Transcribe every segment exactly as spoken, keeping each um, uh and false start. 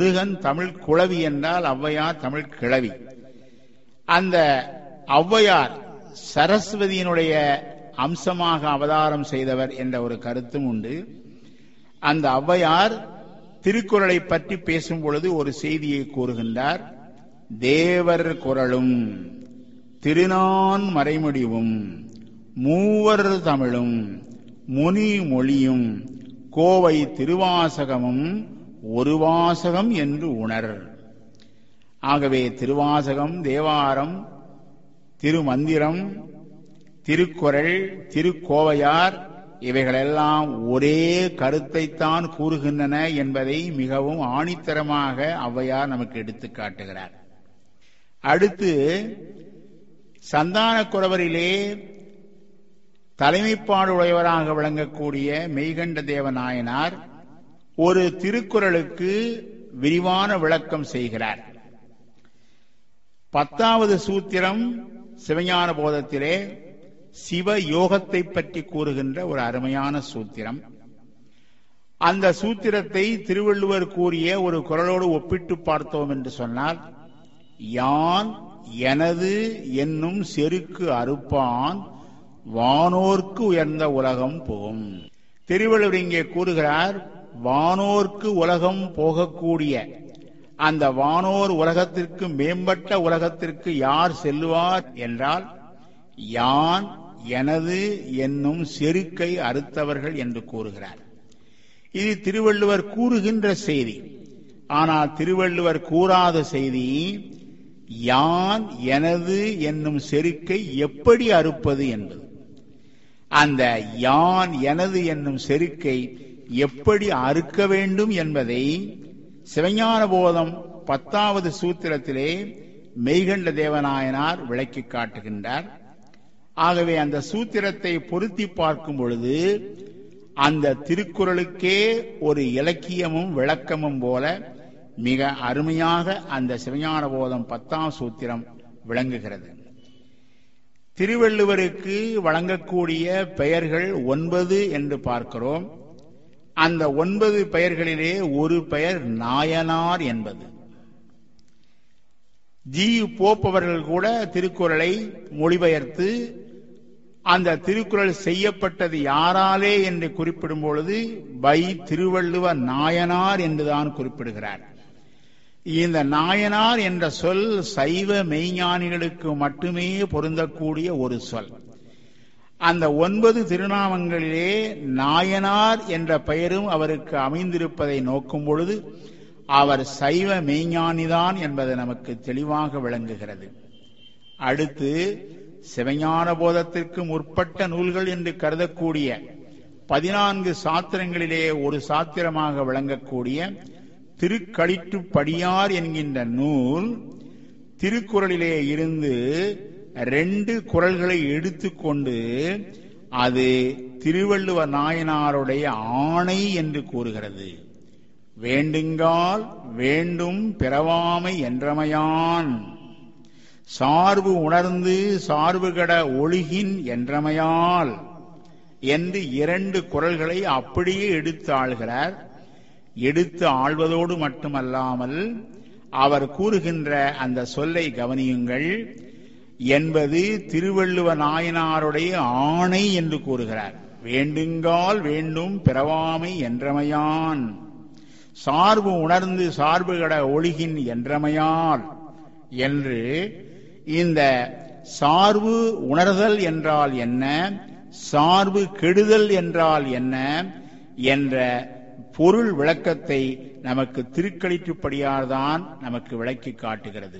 முருகன் தமிழ் குளவி என்றால் ஔவையார் தமிழ் கிழவி. அந்த ஔவையார் சரஸ்வதியினுடைய அம்சமாக அவதாரம் செய்தவர் என்ற ஒரு கருத்தும் உண்டு. அந்த ஔவையார் திருக்குறளை பற்றி பேசும் பொழுது ஒரு செய்தியை கூறுகின்றார். தேவர் குறளும் திருநான் மறைமுடிவும் மூவர் தமிழும் முனி மொழியும் கோவை திருவாசகமும் ஒரு வாசகம் என்று உணர். ஆகவே திருவாசகம், தேவாரம், திருமந்திரம், திருக்குறள், திருக்கோவையார் இவைகளெல்லாம் ஒரே கருத்தைத்தான் கூறுகின்றன என்பதை மிகவும் ஆணித்தரமாக ஔவையார் நமக்கு எடுத்து காட்டுகிறார். அடுத்து சந்தான குரவரிலே தலைமைப்பாடுடையவராக விளங்கக்கூடிய மெய்கண்ட தேவ நாயனார் ஒரு திருக்குறளுக்கு விரிவான விளக்கம் செய்கிறார். பத்தாவது சூத்திரம் சிவஞான போதத்திலே சிவ யோகத்தை பற்றி கூறுகின்ற ஒரு அருமையான சூத்திரம். அந்த சூத்திரத்தை திருவள்ளுவர் கூறிய ஒரு குறளோடு ஒப்பிட்டு பார்த்தோம் என்று சொன்னால், யான் எனது என்னும் செருக்கு அறுப்பான் வானோர்க்கு உயர்ந்த உலகம் போகும். திருவள்ளுவர் இங்கே கூறுகிறார், வானோர்க்கு உலகம் போகக்கூடிய அந்த வானோர் உலகத்திற்கு மேம்பட்ட உலகத்திற்கு யார் செல்லுவார் என்றால், யான் எனது என்னும் செருக்கை அறுத்தவர்கள் என்று கூறுகிறார். இது திருவள்ளுவர் கூறுகின்ற செய்தி. ஆனால் திருவள்ளுவர் கூறாத செய்தி, யான் எனது என்னும் செருக்கை எப்படி அறுப்பது என்பது. அந்த யான் எனது என்னும் செருக்கை எப்படி அறுக்க வேண்டும் என்பதை சிவஞான போதம் பத்தாவது சூத்திரத்திலே மெய்கண்ட தேவநாயனார் விளக்கி காட்டுகின்றார். ஆகவே அந்த சூத்திரத்தை பொருத்தி பார்க்கும் பொழுது அந்த திருக்குறளுக்கே ஒரு இலக்கியமும் விளக்கமும் போல மிக அருமையாக அந்த சிவஞான போதம் பத்தாம் சூத்திரம் விளங்குகிறது. திருவள்ளுவருக்கு வழங்கக்கூடிய பெயர்கள் ஒன்பது என்று பார்க்கிறோம். அந்த ஒன்பது பெயர்களிலே ஒரு பெயர் நாயனார் என்பது. ஜி போப்பவர்கள் கூட திருக்குறளை மொழிபெயர்த்து அந்த திருக்குறள் செய்யப்பட்டது யாராலே என்று குறிப்பிடும் பொழுது பை திருவள்ளுவ நாயனார் என்றுதான் குறிப்பிடுகிறார். இந்த நாயனார் என்ற சொல் சைவ மெய்ஞானிகளுக்கு மட்டுமே பொருந்தக்கூடிய ஒரு சொல். அந்த ஒன்பது திருநாமங்களிலே நாயனார் என்ற பெயரும் அவருக்கு அமைந்திருப்பதை நோக்கும் பொழுது அவர் சைவ மெய்ஞானிதான் என்பது நமக்கு தெளிவாக விளங்குகிறது. அடுத்து சிவஞான போதத்திற்கு முற்பட்ட நூல்கள் என்று கருதக்கூடிய பதினான்கு சாத்திரங்களிலே ஒரு சாத்திரமாக விளங்கக்கூடிய திருக்களிற்றுப்படியார் என்கின்ற நூல் திருக்குறளிலே இருந்து ரெண்டு குறள்களை எடுத்துக்கொண்டு அது திருவள்ளுவ நாயனாருடைய ஆணை என்று கூறுகிறது. வேண்டுங்கால் வேண்டும் பிறவாமை என்றமையான், சார்பு உணர்ந்து சார்புகட ஒழுகின் என்றமையால் என்று இரண்டு குறள்களை அப்படியே எடுத்து ஆள்கிறார். எடுத்து ஆள்வதோடு மட்டுமல்லாமல் அவர் கூறுகின்ற அந்த சொல்லை கவனியுங்கள். என்பது திருவள்ளுவ நாயனாருடைய ஆணை என்று கூறுகிறார். வேண்டுங்கால் வேண்டும் பிறவாமை என்றமையான், சார்பு உணர்ந்து சார்புகட ஒழுகின் என்றமையால் என்று இந்த சார்பு உணர்தல் என்றால் என்ன, சார்பு கெடுதல் என்றால் என்ன என்ற பொருள் விளக்கத்தை நமக்கு திருக்களிற்றுப்படியார்தான் நமக்கு விளக்கி காட்டுகிறது.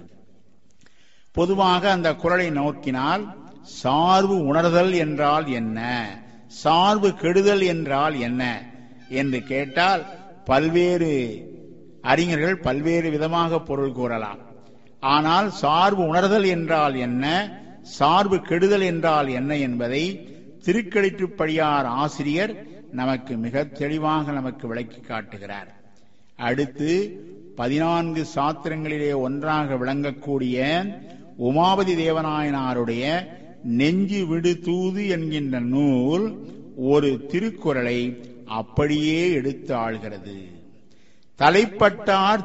பொதுவாக அந்த குறளை நோக்கினால் சார்பு உணர்தல் என்றால் என்ன, சார்பு கெடுதல் என்றால் என்ன என்று கேட்டால் பல்வேறு அறிஞர்கள் பல்வேறு விதமாக பொருள் கூறலாம். ஆனால் சார்பு உணர்தல் என்றால் என்ன, சார்பு கெடுதல் என்றால் என்ன என்பதை திருக்களிற்றுப்படியார் ஆசிரியர் நமக்கு மிக தெளிவாக நமக்கு விளக்கி காட்டுகிறார். அடுத்து பதினான்கு சாத்திரங்களிலே ஒன்றாக விளங்கக்கூடிய உமாபதி தேவநாயனாருடைய நெஞ்சு விடு தூது என்கின்ற நூல் ஒரு திருக்குறளை அப்படியே எடுத்து ஆள்கிறது. தலைப்பட்டார் தீர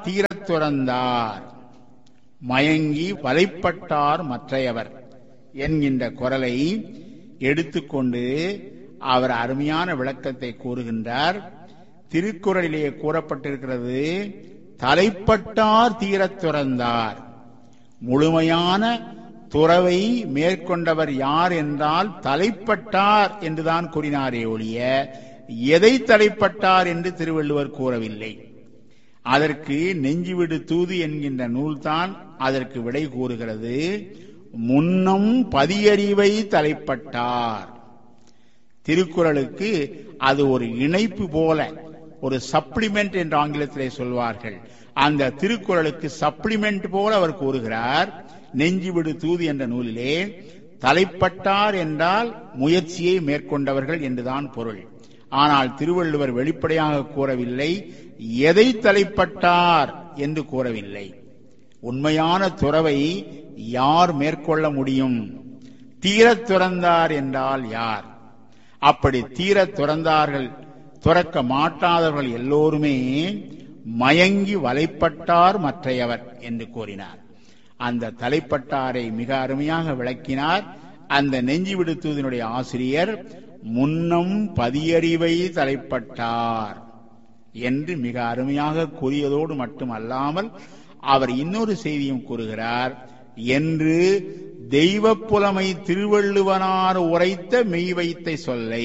துறந்தார் மயங்கி வலைப்பட்டார் மற்றையவர் என்கின்ற குரலை எடுத்துக்கொண்டு அவர் அருமையான விளக்கத்தை கூறுகின்றார். திருக்குறளிலே கூறப்பட்டிருக்கிறது, தலைப்பட்டார் தீரத் துறந்தார். முழுமையான துறவை மேற்கொண்டவர் யார் என்றால் தலைப்பட்டார் என்றுதான் கூறினாரே ஒழிய எதை தலைப்பட்டார் என்று திருவள்ளுவர் கூறவில்லை. அதற்கு நெஞ்சுவிடு தூது என்கின்ற நூல்தான் அதற்கு விடை கூறுகிறது. முன்னம் பதியறிவை தலைப்பட்டார். திருக்குறளுக்கு அது ஒரு இணைப்பு போல, ஒரு சப்ளிமெண்ட் என்று ஆங்கிலத்திலே சொல்வார்கள். அந்த திருக்குறளுக்கு சப்ளிமெண்ட் போல அவர் கூறுகிறார். நெஞ்சுவிடு தூது என்ற நூலிலே தலைப்பட்டார் என்றால் முயற்சியை மேற்கொண்டவர்கள் என்றுதான் பொருள். ஆனால் திருவள்ளுவர் வெளிப்படையாக கூறவில்லை, எதை தலைப்பட்டார் என்று கூறவில்லை. உண்மையான துறவை யார் மேற்கொள்ள முடியும்? தீரத் துறந்தார் என்றால் யார்? அப்படி தீரத் துறந்தார்கள், துறக்க மாட்டாதவர்கள் எல்லோருமே மயங்கி வலைப்பட்டார் மற்றையவர் என்று கூறினார். அந்த தலைப்பட்டாரை மிக அருமையாக விளக்கினார் அந்த நெஞ்சுவிடு தூதினுடைய ஆசிரியர். முன்னம் பதியறிவை தலைப்பட்டார் என்று மிக அருமையாக கூறியதோடு மட்டுமல்லாமல் அவர் இன்னொரு செய்தியும் கூறுகிறார். என்று தெய்வ புலமை திருவள்ளுவனார் உரைத்த மெய் வைத்த சொல்லை.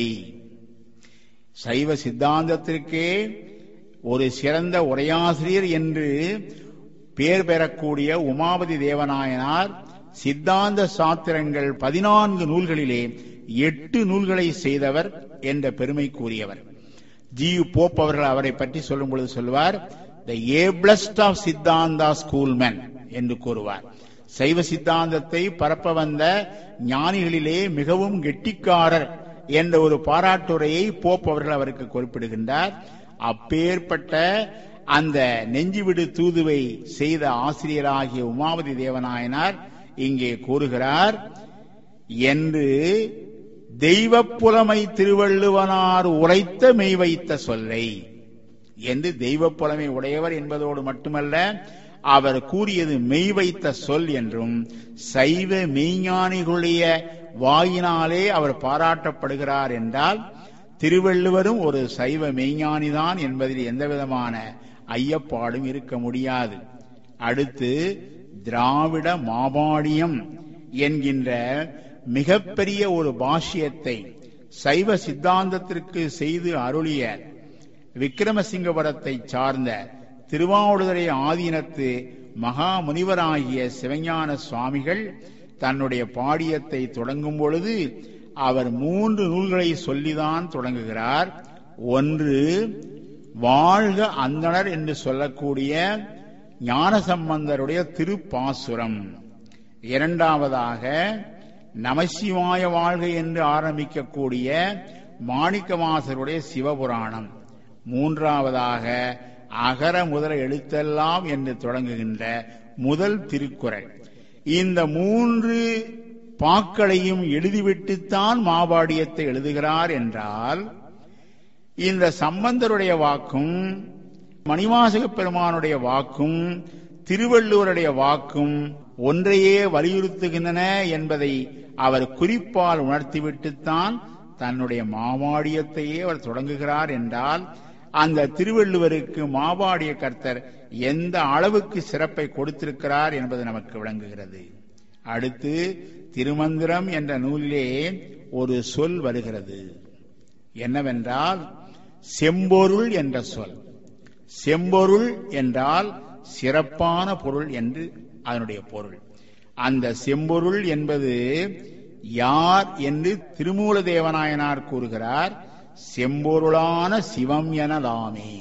சைவ சித்தாந்தத்திற்கே ஒரு சிறந்த உரையாசிரியர் என்று பெயர் பெறக்கூடிய உமாபதி தேவநாயனார் சித்தாந்த சாத்திரங்கள் பதினான்கு நூல்களிலே எட்டு நூல்களை செய்தவர் என்ற பெருமை கூறியவர். ஜி யு போப் அவர்கள் அவரை பற்றி சொல்லும் பொழுது சொல்வார், தி ஏபிளஸ்ட் ஆஃப் சித்தாந்தா ஸ்கூல்மேன் என்று கூறுவார். சைவ சித்தாந்தத்தை பரப்ப வந்த ஞானிகளிலே மிகவும் கெட்டிக்காரர் என்ற ஒரு பாராட்டுரையை போப் அவர்கள் அவருக்கு குறிப்பிடுகின்றார். அப்பேற்பட்ட அந்த நெஞ்சுவிடு தூதுவை செய்த ஆசிரியராகிய உமாபதி தேவநாயனார் இங்கே கூறுகிறார், என்று தெய்வ புலமை திருவள்ளுவனார் உரைத்த மெய் வைத்த சொல்லை என்று தெய்வ புலமை உடையவர் என்பதோடு மட்டுமல்ல, அவர் கூறியது மெய் வைத்த சொல் என்றும் சைவ மெய்ஞானிகளுடைய வாயினாலே அவர் பாராட்டப்படுகிறார் என்றால் திருவள்ளுவரும் ஒரு சைவ மெய்ஞானிதான் என்பதில் எந்தவிதமான ஐயப்பாடும் இருக்க முடியாது. அடுத்து திராவிட மாபாடியம் என்கின்ற மிகப்பெரிய ஒரு பாஷ்யத்தை சைவ சித்தாந்தத்திற்கு செய்து அருளிய விக்கிரமசிங்கபுரத்தை சார்ந்த திருவாவடுதுறை ஆதீனத்து மகா முனிவராகிய சிவஞான சுவாமிகள் தன்னுடைய பாடியத்தை தொடங்கும் பொழுது அவர் மூன்று நூல்களை சொல்லிதான் தொடங்குகிறார். ஒன்று வாழ்க அந்தணர் என்று சொல்லக்கூடிய ஞானசம்பந்தருடைய திருப்பாசுரம், இரண்டாவதாக நமசிவாய வாழ்க என்று ஆரம்பிக்கக்கூடிய மாணிக்கவாசருடைய சிவபுராணம், மூன்றாவதாக அகர முதல எழுத்தெல்லாம் என்று தொடங்குகின்ற முதல் திருக்குறள். இந்த மூன்று பாக்களையும் எழுதிவிட்டுத்தான் மாபாடியத்தை எழுதுகிறார் என்றால் இந்த சம்பந்தருடைய வாக்கும் மணிவாசக பெருமானுடைய வாக்கும் திருவள்ளுவருடைய வாக்கும் ஒன்றையே வலியுறுத்துகின்றன என்பதை அவர் குறிப்பால் உணர்த்திவிட்டுத்தான் தன்னுடைய மாபாடியத்தையே அவர் தொடங்குகிறார் என்றால் அந்த திருவள்ளுவருக்கு மாபாடிய கர்த்தர் எந்த அளவுக்கு சிறப்பை கொடுத்திருக்கிறார் என்பது நமக்கு விளங்குகிறது. அடுத்து திருமந்திரம் என்ற நூலிலே ஒரு சொல் வருகிறது. என்னவென்றால் செம்பொருள் என்ற சொல். செம்பொருள் என்றால் சிறப்பான பொருள் என்று அதனுடைய பொருள். அந்த செம்பொருள் என்பது யார் என்று திருமூல தேவநாயனார் கூறுகிறார். செம்பொருளான சிவம் எனலாமே.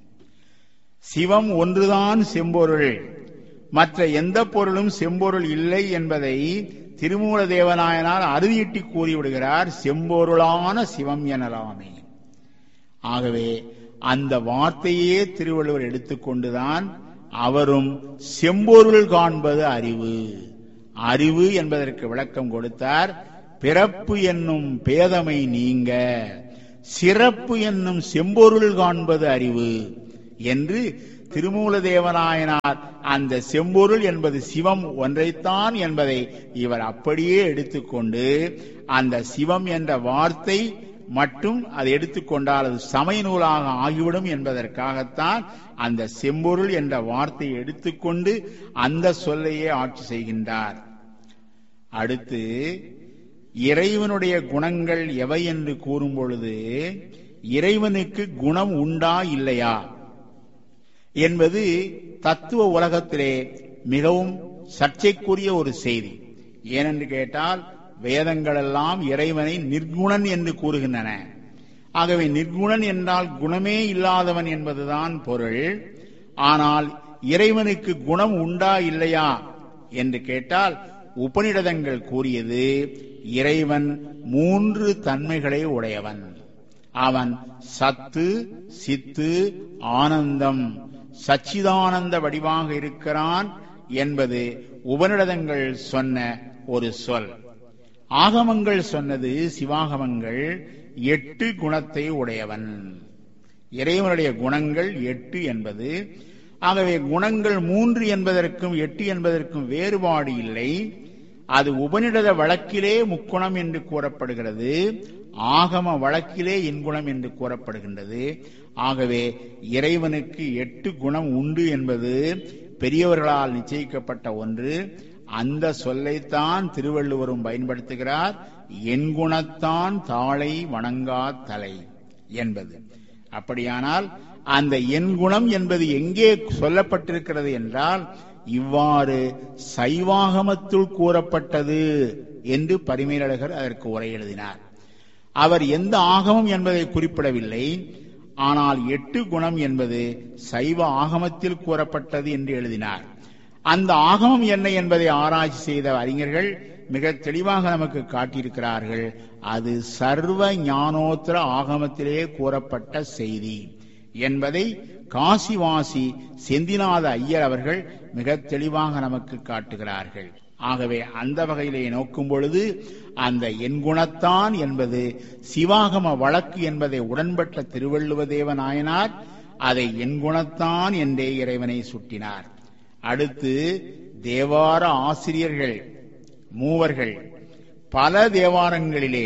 சிவம் ஒன்றுதான் செம்பொருள், மற்ற எந்த பொருளும் செம்பொருள் இல்லை என்பதை திருமூல தேவநாயனார் அறுதியிட்டு கூறிவிடுகிறார். செம்பொருளான சிவம் எனலாமே. ஆகவே அந்த வார்த்தையே திருவள்ளுவர் எடுத்துக்கொண்டுதான் அவரும் செம்பொருள் காண்பது அறிவு, அறிவு என்பதற்கு விளக்கம் கொடுத்தார். பிறப்பு என்னும் பேதமை நீங்க சிறப்பு என்னும் செம்பொருள் காண்பது அறிவு என்று திருமூலதேவநாயனார் அந்த செம்பொருள் என்பது சிவம் ஒன்றைத்தான் என்பதை இவர் அப்படியே எடுத்துக்கொண்டு அந்த சிவம் என்ற வார்த்தை மட்டும் அதை எடுத்துக்கொண்டால் அது சமய நூலாக ஆகிவிடும் என்பதற்காகத்தான் அந்த செம்பொருள் என்ற வார்த்தையை எடுத்துக்கொண்டு அந்த சொல்லையே ஆட்சி செய்கின்றார். அடுத்து இறைவனுடைய குணங்கள் எவை என்று கூறும் பொழுது இறைவனுக்கு குணம் உண்டா இல்லையா என்பது தத்துவ உலகத்திலே மிகவும் சர்ச்சைக்குரிய ஒரு செய்தி. ஏனென்று கேட்டால் வேதங்கள் எல்லாம் இறைவனை நிர்குணன் என்று கூறுகின்றன. ஆகவே நிர்குணன் என்றால் குணமே இல்லாதவன் என்பதுதான் பொருள். ஆனால் இறைவனுக்கு குணம் உண்டா இல்லையா என்று கேட்டால் உபநிடதங்கள் கூறியது இறைவன் மூன்று தன்மைகளை உடையவன். அவன் சத்து, சித்து, ஆனந்தம், சச்சிதானந்த வடிவாக இருக்கிறான் என்பது உபநிடதங்கள் சொன்ன ஒரு சொல். ஆகமங்கள் சொன்னது, சிவாகமங்கள், எட்டு குணத்தை உடையவன். இறைவனுடைய குணங்கள் எட்டு என்பது. ஆகவே குணங்கள் மூன்று என்பதற்கும் எட்டு என்பதற்கும் வேறுபாடு இல்லை. அது உபநிடத வழக்கிலே முக்குணம் என்று கூறப்படுகிறது, ஆகம வழக்கிலே இன்குணம் என்று கூறப்படுகின்றது. ஆகவே இறைவனுக்கு எட்டு குணம் உண்டு என்பது பெரியவர்களால் நிச்சயிக்கப்பட்ட ஒன்று. அந்த சொல்லைத்தான் திருவள்ளுவரும் பயன்படுத்துகிறார். என் குணத்தான் தாளை வணங்கா தலை என்பது. அப்படியானால் அந்த என் குணம் என்பது எங்கே சொல்லப்பட்டிருக்கிறது என்றால் இவ்வாறு சைவாகமத்துள் கூறப்பட்டது என்று பரிமேலழகர் அதற்கு உரை எழுதினார். அவர் எந்த ஆகமம் என்பதை குறிப்பிடவில்லை. ஆனால் எட்டு குணம் என்பது சைவ ஆகமத்தில் கூறப்பட்டது என்று எழுதினார். அந்த ஆகமம் என்ன என்பதை ஆராய்ச்சி செய்த அறிஞர்கள் மிக தெளிவாக நமக்கு காட்டியிருக்கிறார்கள். அது சர்வ ஞானோத்திர ஆகமத்திலே கூறப்பட்ட செய்தி என்பதை காசிவாசி செந்திநாத ஐயர் அவர்கள் மிக தெளிவாக நமக்கு காட்டுகிறார்கள். ஆகவே அந்த வகையிலே நோக்கும் பொழுது அந்த எண்குணத்தான் என்பது சிவாகம வழக்கு என்பதை உடன்பட்ட திருவள்ளுவ தேவ நாயனார் அதை எண்குணத்தான் என்றே இறைவனை சுட்டினார். அடுத்து தேவார ஆசிரியர்கள் மூவர்கள் பல தேவாரங்களிலே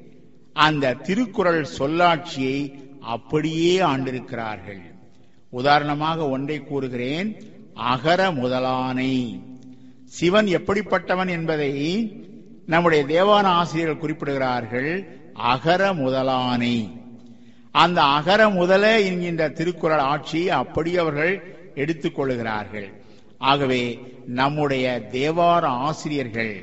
அந்த திருக்குறள் சொல்லாட்சியை அப்படியே ஆண்டிருக்கிறார்கள். உதாரணமாக ஒன்றை கூறுகிறேன். அகர முதலானை. சிவன் எப்படிப்பட்டவன் என்பதை நம்முடைய தேவார ஆசிரியர்கள் குறிப்பிடுகிறார்கள். அகர முதலானை. அந்த அகர முதல என்கின்ற திருக்குறள் ஆட்சியை அப்படி அவர்கள் எடுத்துக் கொள்ளுகிறார்கள். ஆகவே நம்முடைய தேவார ஆசிரியர்கள்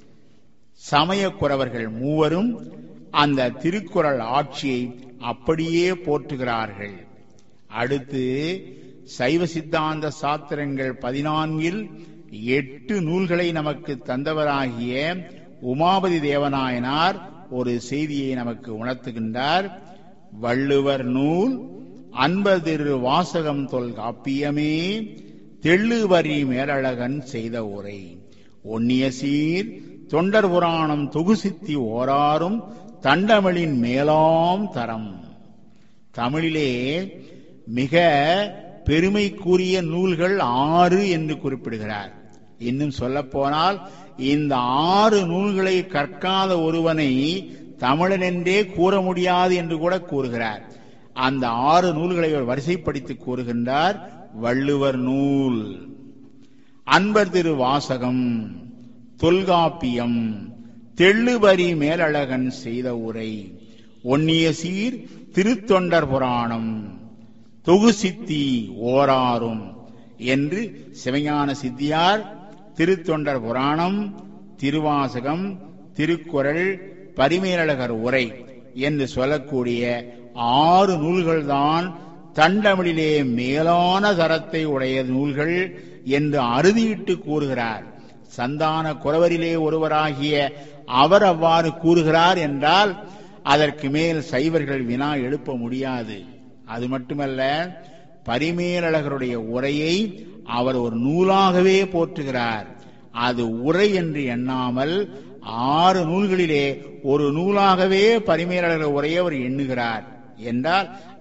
சமய குறவர்கள் மூவரும் அந்த திருக்குறள் ஆட்சியை அப்படியே போற்றுகிறார்கள். அடுத்து சைவ சித்தாந்த சாத்திரங்கள் பதினான்கில் எட்டு நூல்களை நமக்கு தந்தவராகிய உமாபதி தேவநாயனார் ஒரு செய்தியை நமக்கு உணர்த்துகின்றார். வள்ளுவர் நூல் அன்பதிரு வாசகம் தொல்காப்பியமே தெள்ளுவரி மேலழகன் செய்த உரை ஒன்னிய சீர் தொண்டர் புராணம் தொகுசித்தி ஓராறும் தண்டமிழின் மேலாம் தரம். தமிழிலே மிக பெருமைக்குரிய நூல்கள் ஆறு என்று குறிப்பிடுகிறார். இன்னும் சொல்ல போனால் இந்த ஆறு நூல்களை கற்காத ஒருவனை தமிழன் என்றே கூற முடியாது என்று கூட கூறுகிறார். அந்த ஆறு நூல்களை அவர் வரிசைப்படுத்தி கூறுகின்றார். வள்ளுவர் நூல், அன்பர் திரு வாசகம், தொல்காப்பியம், தெள்ளுவரி மேலழகன் செய்த உரை, ஒன்னிய சீர் திருத்தொண்டர் புராணம், தொகுசித்தி ஓராறும் என்று சிவஞான சித்தியார் திருத்தொண்டர் புராணம், திருவாசகம், திருக்குறள், பரிமேலழகர் உரை என்று சொல்லக்கூடிய ஆறு நூல்கள்தான் தண்டமிழிலே மேலான தரத்தை உடைய நூல்கள் என்று அறுதியிட்டு கூறுகிறார். சந்தான குறவரிலே ஒருவராகிய அவர் அவ்வாறு கூறுகிறார் என்றால் அதற்கு மேல் சைவர்கள் வினா எழுப்ப முடியாது. அது மட்டுமல்ல, பரிமேலழகருடைய உரையை அவர் ஒரு நூலாகவே போற்றுகிறார். அது உரை என்று எண்ணாமல் ஆறு நூல்களிலே ஒரு நூலாகவே பரிமேலழகர் உரையை அவர் எண்ணுகிறார் என்றால்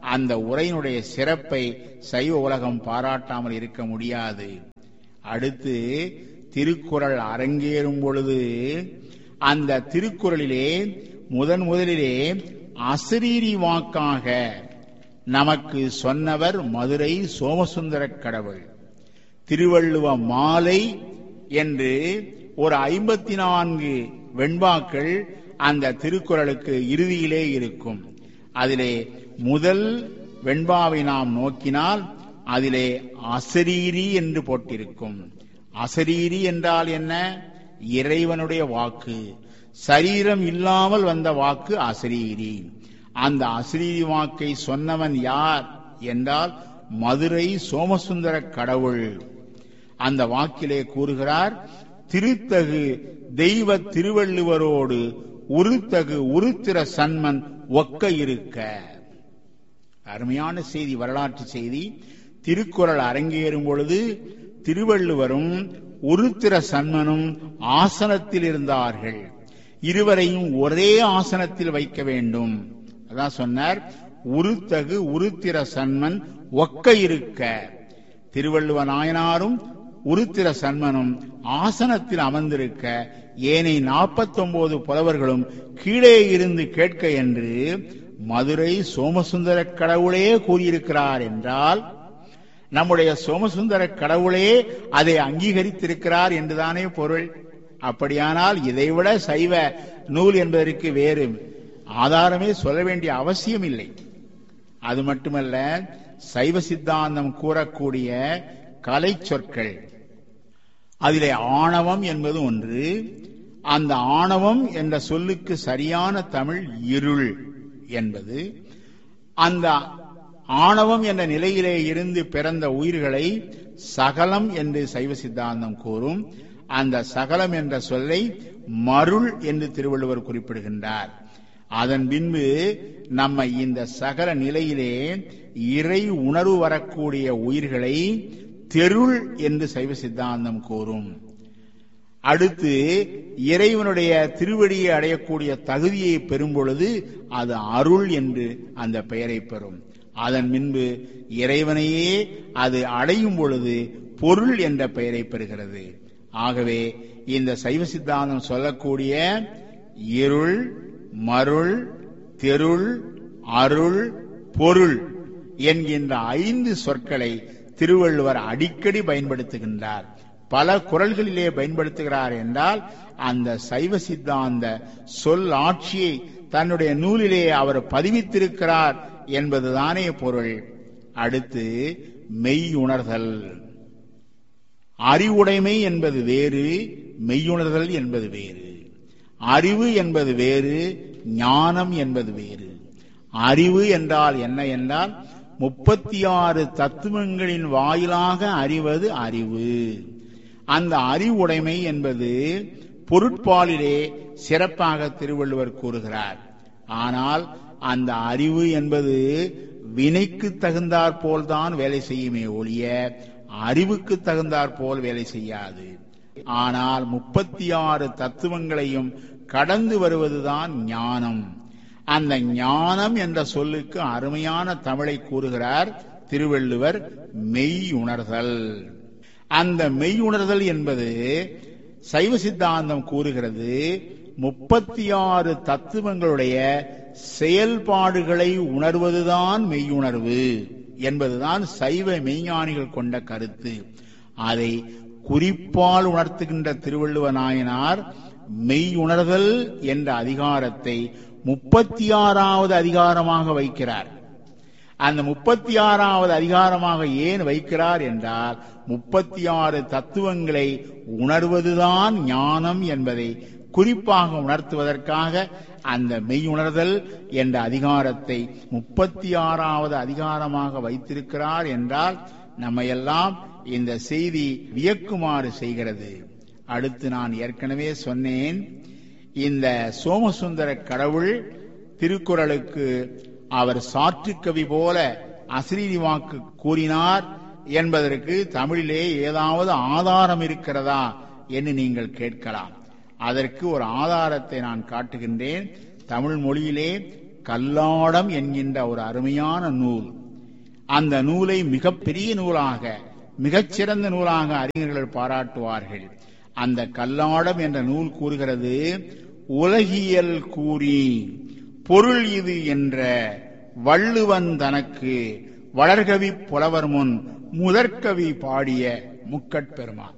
அந்த உரையினுடைய சிறப்பை சைவ உலகம் பாராட்டாமல் இருக்க முடியாது. அடுத்து திருக்குறள் அரங்கேறும் பொழுது அந்த திருக்குறளிலே முதன் முதலிலே அசரீரி வாக்காக நமக்கு சொன்னவர் மதுரை சோமசுந்தர கடவுள். திருவள்ளுவ மாலை என்று ஒரு ஐம்பத்தி நான்கு வெண்பாக்கள் அந்த திருக்குறளுக்கு இறுதியிலே இருக்கும். அதிலே முதல் வெண்பாவை நாம் நோக்கினால் அதிலே அசரீரி என்று போட்டிருக்கும். அசரீரி என்றால் என்ன? இறைவனுடைய வாக்கு, சரீரம் இல்லாமல் வந்த வாக்கு அசரீரி. அந்த அசரீரி வாக்கை சொன்னவன் யார் என்றால் மதுரை சோமசுந்தர கடவுள். அந்த வாக்கிலே கூறுகிறார், திருத்தகு தெய்வ திருவள்ளுவரோடு உருத்தகு உருத்திர சன்மன் ஒக்க இருக்க. அருமையான செய்தி, வரலாற்று செய்தி. திருக்குறள் அரங்கேறும் பொழுது திருவள்ளுவரும் உருத்திர சன்மனும் ஆசனத்தில் இருந்தார்கள். இருவரையும் ஒரே ஆசனத்தில் வைக்க வேண்டும். அதான் சொன்னார், உருத்தகு உருத்திர சன்மன் ஒக்க இருக்க. திருவள்ளுவ நாயனாரும் உருத்திர சன்மனும் ஆசனத்தில் அமர்ந்திருக்க, ஏனை நாற்பத்தி ஒன்பது புலவர்களும் கீழே இருந்து கேட்க என்று மதுரை சோமசுந்தர கடவுளே கூறியிருக்கிறார் என்றால், நம்முடைய சோமசுந்தர கடவுளே அதை அங்கீகரித்திருக்கிறார் என்றுதானே பொருள். அப்படியானால் இதைவிட சைவ நூல் என்பதற்கு வேறு ஆதாரமே சொல்ல வேண்டிய அவசியம் இல்லை. அது மட்டுமல்ல, சைவ சித்தாந்தம் கூறக்கூடிய கலை சொற்கள், அதிலே ஆணவம் என்பது ஒன்று. அந்த ஆணவம் என்ற சொல்லுக்கு சரியான தமிழ் இருள் என்பது. அந்த ஆணவம் என்ற நிலையிலே இருந்து பிறந்த உயிர்களை சகலம் என்று சைவ சித்தாந்தம் கூறும். அந்த சகலம் என்ற சொல்லை மருள் என்று திருவள்ளுவர் குறிப்பிடுகின்றார். அதன் பின்பு நம்ம இந்த சகல நிலையிலே இறை உணர்வு வரக்கூடிய உயிர்களை தெருள் என்று சைவ சித்தாந்தம் கூறும். அடுத்து இறைவனுடைய திருவடியை அடையக்கூடிய தகுதியை பெறும் பொழுது அது அருள் என்று அந்த பெயரை பெறும். அதன் பின்பு இறைவனையே அது அடையும் பொழுது பொருள் என்ற பெயரை பெறுகிறது. ஆகவே இந்த சைவ சித்தாந்தம் சொல்லக்கூடிய இருள், மருள், தெருள், அருள், பொருள் என்கின்ற ஐந்து சொற்களை திருவள்ளுவர் அடிக்கடி பயன்படுத்துகின்றார். பல குறள்களிலே பயன்படுத்துகிறார் என்றால் அந்த சைவ சித்தாந்த சொல் ஆட்சியை தன்னுடைய நூலிலே அவர் பதிவித்திருக்கிறார் என்பதுதானே பொருள். அடுத்து மெய்யுணர்தல். அறிவுடைமை என்பது வேறு, மெய்யுணர்தல் என்பது வேறு. அறிவு என்பது வேறு, ஞானம் என்பது வேறு. அறிவு என்றால் என்ன என்றால் முப்பத்தி ஆறு தத்துவங்களின் வாயிலாக அறிவது அறிவு. அந்த அறிவுடைமை என்பது பொருட்பாலிலே சிறப்பாக திருவள்ளுவர் கூறுகிறார். ஆனால் அந்த அறிவு என்பது வினைக்கு தகுந்தாற் போல்தான் வேலை செய்யுமே ஒழிய அறிவுக்கு தகுந்தாற் போல் வேலை செய்யாது. ஆனால் முப்பத்தி ஆறு தத்துவங்களையும் கடந்து வருவதுதான் ஞானம். அந்த ஞானம் என்ற சொல்லுக்கு அருமையான தமிழை கூறுகிறார் திருவள்ளுவர், மெய் உணர்தல். அந்த மெய் உணர்தல் என்பது சைவ சித்தாந்தம் கூறுகிறது முப்பத்தி ஆறு தத்துவங்களுடைய செயல்பாடுகளை உணர்வதுதான் மெய்யுணர்வு என்பதுதான் சைவ மெய்ஞானிகள் கொண்ட கருத்து. அதை குறிப்பால் உணர்த்துகின்ற திருவள்ளுவ நாயனார் மெய் உணர்தல் என்ற அதிகாரத்தை முப்பத்தி ஆறாவது அதிகாரமாக வைக்கிறார். அந்த முப்பத்தி ஆறாவது அதிகாரமாக ஏன் வைக்கிறார் என்றால் முப்பத்தி ஆறு தத்துவங்களை உணர்வதுதான் ஞானம் என்பதை குறிப்பாக உணர்த்துவதற்காக அந்த மெய்யுணர்தல் என்ற அதிகாரத்தை முப்பத்தி ஆறாவது அதிகாரமாக வைத்திருக்கிறார் என்றால் நம்மையெல்லாம் இந்த செய்தி வியக்குமாறு செய்கிறது. அடுத்து நான் ஏற்கனவே சொன்னேன், இந்த சோமசுந்தர கடவுள் திருக்குறளுக்கு அவர் சாற்றுக்கவி போல அசரீரி வாக்கு கூறினார் என்பதற்கு தமிழிலே ஏதாவது ஆதாரம் இருக்கிறதா என்று நீங்கள் கேட்கலாம். அதற்கு ஒரு ஆதாரத்தை நான் காட்டுகின்றேன். தமிழ் மொழியிலே கல்லாடம் என்கின்ற ஒரு அருமையான நூல். அந்த நூலை மிகப்பெரிய நூலாக, மிகச்சிறந்த நூலாக அறிஞர்கள் பாராட்டுவார்கள். அந்த கல்லாடம் என்ற நூல் கூறுகிறது, உலகியல் கூறி பொருள் இது என்ற வள்ளுவன் தனக்கு வளர்கவி புலவர் முன் முதற்கவி பாடிய முக்கட்பெருமான்.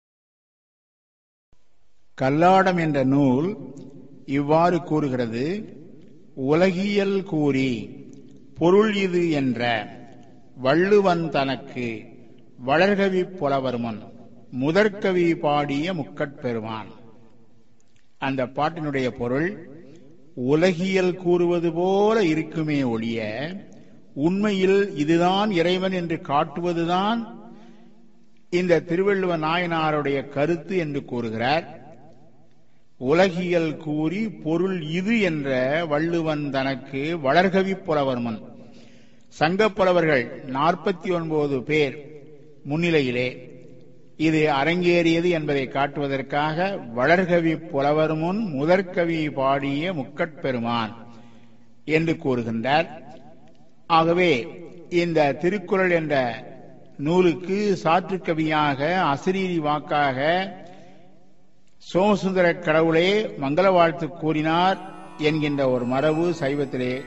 கல்லாடம் என்ற நூல் இவ்வாறு கூறுகிறது, உலகியல் கூறி பொருள் இது என்ற வள்ளுவன் தனக்கு வளர்கவி புலவர் முன் முதற்கவி பாடிய முக்கட்பெருமான். அந்த பாட்டினுடைய பொருள், உலகியல் கூறுவது போல இருக்குமே ஒழிய உண்மையில் இதுதான் இறைவன் என்று காட்டுவதுதான் இந்த திருவள்ளுவ நாயனாருடைய கருத்து என்று கூறுகிறார். உலகியல் கூறி பொருள் இது என்ற வள்ளுவன் தனக்கு வளர்கவி புலவர் முன். சங்கப் புலவர்கள் நாற்பத்தி ஒன்பது பேர் முன்னிலையிலே இது அரங்கேறியது என்பதை காட்டுவதற்காக வளர்கவி புலவர் முன் முதற்கவி பாடிய முக்கட்பெருமான் என்று கூறுகின்றார். ஆகவே இந்த திருக்குறள் என்ற நூலுக்கு சாற்றுக்கவியாக, அசரீரி வாக்காக சோமசுந்தர கடவுளே மங்கள வாழ்த்து கூறினார் என்கின்ற ஒரு மரபு சைவத்திலே